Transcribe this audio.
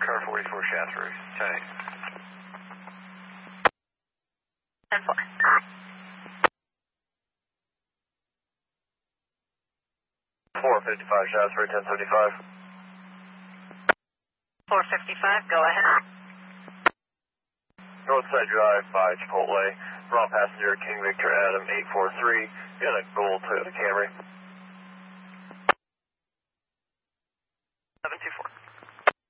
car 44 Shaftesbury. 10-8. 10-4. 455 Shaftesbury, 1075. 455, go ahead. Northside Drive by Chipotle. Raw passenger King Victor Adam 843. Got a gold Toyota Camry.